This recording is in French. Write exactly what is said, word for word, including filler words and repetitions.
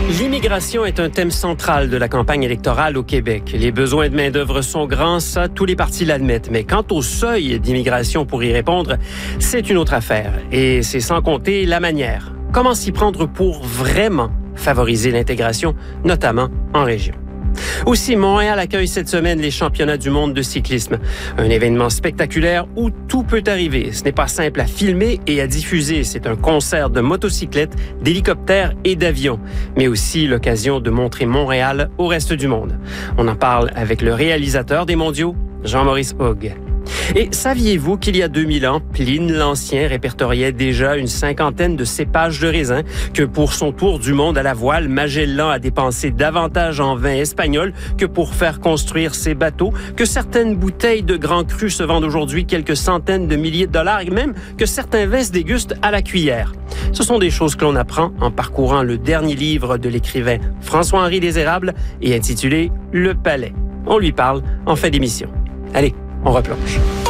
L'immigration est un thème central de la campagne électorale au Québec. Les besoins de main-d'œuvre sont grands, ça, tous les partis l'admettent. Mais quant au seuil d'immigration pour y répondre, c'est une autre affaire. Et c'est sans compter la manière. Comment s'y prendre pour vraiment favoriser l'intégration, notamment en région. Aussi, Montréal accueille cette semaine les championnats du monde de cyclisme. Un événement spectaculaire où tout peut arriver. Ce n'est pas simple à filmer et à diffuser. C'est un concert de motocyclettes, d'hélicoptères et d'avions. Mais aussi l'occasion de montrer Montréal au reste du monde. On en parle avec le réalisateur des mondiaux, Jean-Maurice Hogg. Et saviez-vous qu'il y a deux mille ans, Pline l'Ancien répertoriait déjà une cinquantaine de cépages de raisin, que pour son tour du monde à la voile, Magellan a dépensé davantage en vin espagnol que pour faire construire ses bateaux, que certaines bouteilles de grands crus se vendent aujourd'hui quelques centaines de milliers de dollars et même que certains vins se dégustent à la cuillère. Ce sont des choses que l'on apprend en parcourant le dernier livre de l'écrivain François-Henri Désérable et intitulé « Le Palais ». On lui parle en fin d'émission. Allez, on replonge.